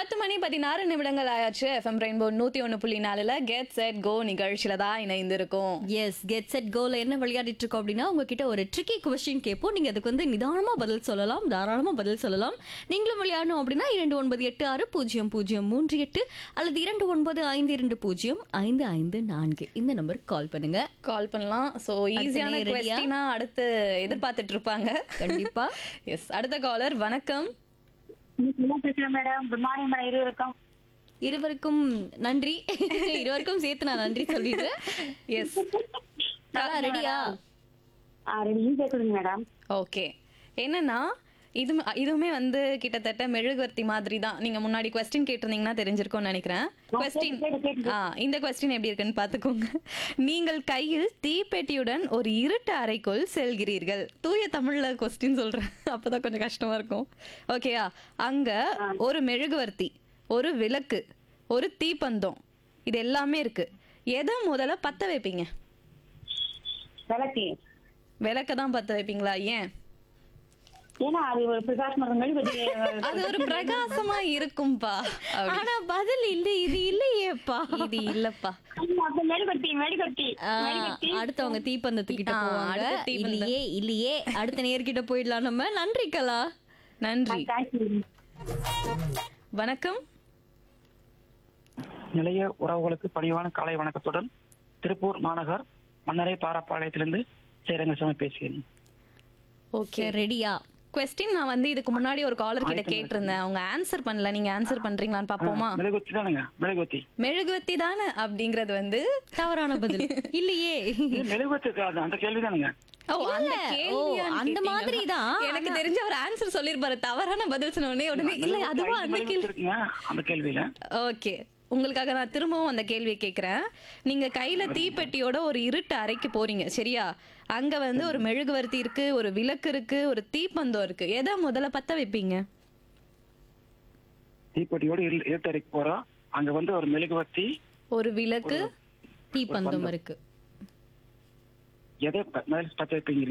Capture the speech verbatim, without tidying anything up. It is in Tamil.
பத்து மணி பதினாறு நிமிடங்கள் ஆயாச்சு. எஃப்எம் ரெயின்போ நூத்தி ஒன்னு புள்ளி நாலுல கெட் செட் கோ நிகழ்ச்சியில தான் இணைந்திருக்கும். எஸ் கெட் செட் கோல என்ன விளையாடிட்டு இருக்கோம் அப்படின்னா உங்ககிட்ட ஒரு ட்ரிக்கி கொஸ்டின் கேட்போம். நீங்க அதுக்கு வந்து நிதானமா பதில் சொல்லலாம், தாராளமா பதில் சொல்லலாம். நீங்களும் விளையாடணும் அப்படின்னா இரண்டு ஒன்பது எட்டு ஆறு பூஜ்ஜியம் பூஜ்ஜியம் மூன்று எட்டு அல்லது இரண்டு ஒன்பது ஐந்து இரண்டு பூஜ்ஜியம் ஐந்து ஐந்து நான்கு இந்த நம்பருக்கு கால் பண்ணுங்க. கால் பண்ணலாம். சோ ஈஸியான நேரடியா? கொஸ்டினா அடுத்து எதிர்பார்த்துட்டு இருப்பாங்க. கண்டிப்பா. எஸ், அடுத்த காலர். வணக்கம். Madam good morning madam. இருவருக்கும் இருவருக்கும் நன்றி. இருவருக்கும் சேர்த்து நான் நன்றி சொல்லிடுறேன். எஸ், ரெடியா? ரெடியும் கேட்குதுங்க மேடம். ஓகே. என்னன்னா இது இதுவுமே வந்து கிட்டத்தட்ட மெழுகுவர்த்தி மாதிரி தான். நீங்க முன்னாடி கொஸ்டின் கேட்டிருந்தீங்கன்னா தெரிஞ்சிருக்கும்னு நினைக்கிறேன். கொஸ்டின் ஆ இந்த கொஸ்டின் எப்படி இருக்குன்னு பாத்துக்கோங்க. நீங்கள் கையில் தீப்பெட்டியுடன் ஒரு இருட்டு அறைக்குள் செல்கிறீர்கள். தூய தமிழ்ல கொஸ்டின் சொல்றேன், அப்பதான் கொஞ்சம் கஷ்டமா இருக்கும். ஓகேயா? அங்க ஒரு மெழுகுவர்த்தி, ஒரு விளக்கு, ஒரு தீப்பந்தம், இது எல்லாமே இருக்கு. எதை முதல்ல பத்த வைப்பீங்க? விளக்கு. விளக்க தான் பத்த வைப்பீங்களா? ஏன்? ஏன்னா அது ஒரு பிரகாசம் அது ஒரு பிரகாசமா இருக்கும்பா. அப்படி. ஆனா பதில் இல்ல, இது இல்லையேப்பா. இது இல்லப்பா. மெழுகுவர்த்தி மெழுகுவர்த்தி ஆ, அடுத்தவங்க தீப்பந்தத்துக்கிட்ட ஆ, போவாங்க. அடுத்த தீப்பந்தம். இல்லையே இல்லையே அடுத்த நேர்கிட்ட போயிடலாம் நம்ம. நன்றி கலா. நன்றி. தேங்க்யூ. வணக்கம். நிலைய உறவுகளுக்கு பணிவான காலை வணக்கத்துடன் திருப்பூர் மாநகர் மன்னரை பாராப்பாளையத்திலிருந்து சேரங்கசாமி பேசுகிறேன். ஓகே, ரெடியா? கொஸ்டின் நான் வந்து இதுக்கு முன்னாடி ஒரு காலர் கிட்ட கேட்டிருந்தேன். அவங்க ஆன்சர் பண்ணல. நீங்க ஆன்சர் பண்றீங்களான்னு பாப்போமா? மெழுகுவத்தி தானுங்க, மெழுகுவத்தி. மெழுகுவத்தி தானே அப்படிங்கறது வந்து தவறான பதில். இல்லையே. இது மெழுகுவத்தி இருக்காது, அந்த கேள்விதானுங்க. ஓ, அந்த இல்ல. கேள்வியா ஓ, அந்த கேட்டீங்களா? மாதிரிதான். எனக்கு தெரிஞ்ச ஒரு ஆன்சர் சொல்லிருப்பாரு. தவறான பதில் சொன்ன உடனே உடனே இல்ல அதுவா அந்த மெழுகுவத்தி கேள்வி. இருக்குங்க அந்த கேள்வியில. ஓகே, உங்களுக்காக நான் திரும்பவும் அந்த கேள்வியை கேட்கிறேன். நீங்க கையில தீப்பெட்டியோட ஒரு இருட்டு அறைக்கு போறீங்க, சரியா? அங்க வந்து ஒரு மெழுகுவர்த்தி இருக்கு, ஒரு விளக்கு இருக்கு, ஒரு தீப்பந்தம் இருக்கு. எதை முதல்ல பத்த வைப்பீங்க? தீப்பெட்டியோடு இரு- இருட்டறைக்கு போறோம். அங்க வந்து ஒரு மெழுகுவத்தி, ஒரு விளக்கு, தீப்பந்தம் இருக்கு. எதை ப- முதல்ல பத்த வைப்பீங்க?